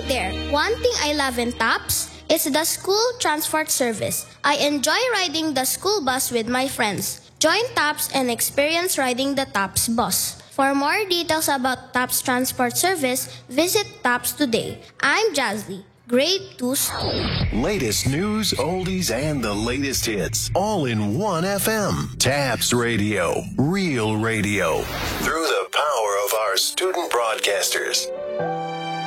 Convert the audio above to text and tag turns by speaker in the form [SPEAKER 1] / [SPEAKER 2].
[SPEAKER 1] there! One thing I love in TAPS is the school transport service. I enjoy riding the school bus with my friends. Join TAPS and experience riding the TAPS bus. For more details about TAPS transport service, visit TAPS today. I'm Jazzy, Grade 2 School.
[SPEAKER 2] Latest news, oldies, and the latest hits, all in one FM. TAPS Radio, real radio. Through the power of our student broadcasters.